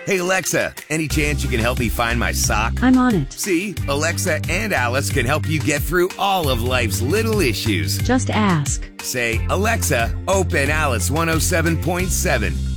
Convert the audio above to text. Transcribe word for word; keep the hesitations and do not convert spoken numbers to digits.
Hey, Alexa, any chance you can help me find my sock? I'm on it. See, Alexa and Alice can help you get through all of life's little issues. Just ask. Say, Alexa, open Alice one oh seven point seven.